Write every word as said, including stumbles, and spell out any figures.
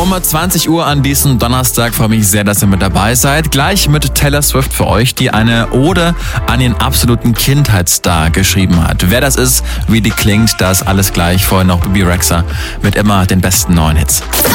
Um zwanzig Uhr an diesem Donnerstag freue mich sehr, dass ihr mit dabei seid. Gleich mit Taylor Swift für euch, die eine Ode an den absoluten Kindheitsstar geschrieben hat. Wer das ist, wie die klingt, das alles gleich. Vorher noch Bebe Rexha mit immer den besten neuen Hits.